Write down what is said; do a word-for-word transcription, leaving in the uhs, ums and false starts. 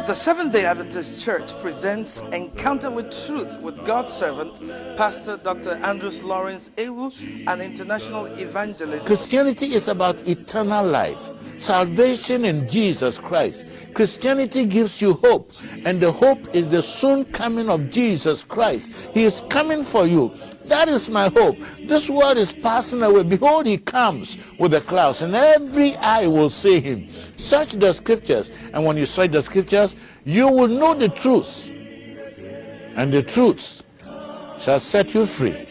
The Seventh-day Adventist Church presents Encounter with Truth with God's servant, Pastor Doctor Andrews Lawrence Ewu, an international evangelist. Christianity is about eternal life, salvation in Jesus Christ. Christianity gives you hope, and the hope is the soon coming of Jesus Christ. He is coming for you. That is my hope. This world is passing away. Behold, he comes with the clouds, and every eye will see him. Search the scriptures, and when you search the scriptures, you will know the truth, and the truth shall set you free.